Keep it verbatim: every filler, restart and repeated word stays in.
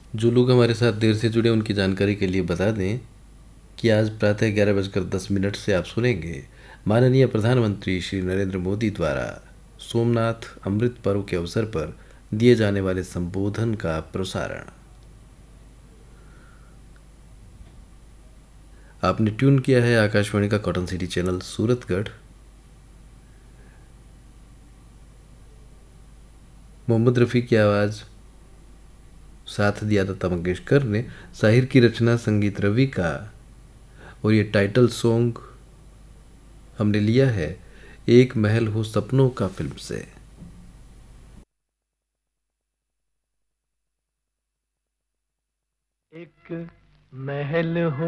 जो लोग हमारे साथ देर से जुड़े उनकी जानकारी के लिए बता दें कि आज प्रातः ग्यारह बजकर दस मिनट से आप सुनेंगे माननीय प्रधानमंत्री श्री नरेंद्र मोदी द्वारा सोमनाथ अमृत पर्व के अवसर पर दिए जाने वाले संबोधन का प्रसारण। आपने ट्यून किया है आकाशवाणी का cotton city channel Suratgarh. Mohammad Rafi की आवाज़ साथ दिया लता मंगेशकर ने, साहिर की रचना संगीत रवि का, और ये टाइटल सॉन्ग हमने लिया है एक महल हो सपनों का फिल्म से। एक महल हो